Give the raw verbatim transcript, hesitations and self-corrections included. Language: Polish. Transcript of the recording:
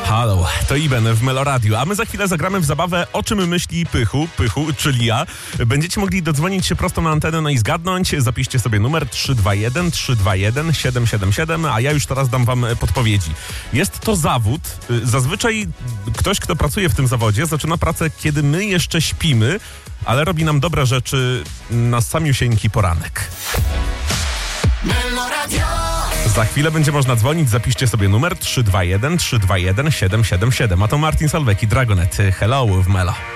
Halo, to Iben w Meloradiu, a my za chwilę zagramy w zabawę O czym myśli Pychu, Pychu, czyli ja. Będziecie mogli dodzwonić się prosto na antenę, no i zgadnąć. Zapiszcie sobie numer trzy dwa jeden trzy dwa jeden siedem siedem siedem, a ja już teraz dam wam podpowiedzi. Jest to zawód. Zazwyczaj ktoś, kto pracuje w tym zawodzie, zaczyna pracę, kiedy my jeszcze śpimy, ale robi nam dobre rzeczy na samiusieńki poranek. Meloradio. Za chwilę będzie można dzwonić, zapiszcie sobie numer trzy dwa jeden trzy dwa jeden siedem siedem siedem. A to Martin Solveig i Dragonet. Hello w Melo.